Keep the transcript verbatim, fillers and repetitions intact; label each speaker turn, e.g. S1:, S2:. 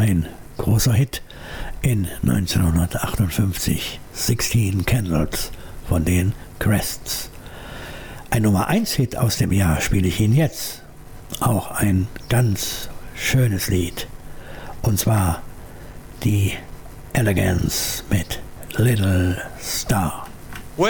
S1: ein großer Hit in neunzehnhundertachtundfünfzig, sixteen Candles von den Crests. Ein Nummer eins Hit aus dem Jahr spiele ich Ihnen jetzt. Auch ein ganz schönes Lied. Und zwar die Elegance mit Little Star.